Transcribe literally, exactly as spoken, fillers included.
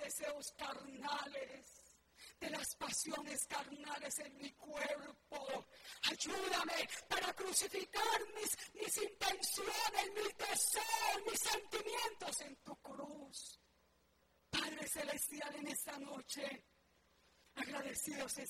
deseos carnales, de las pasiones carnales en mi cuerpo. Ayúdame para crucificar mis, mis intenciones, mis deseos, mis sentimientos en tu cruz. Padre Celestial, en esta noche, agradecidos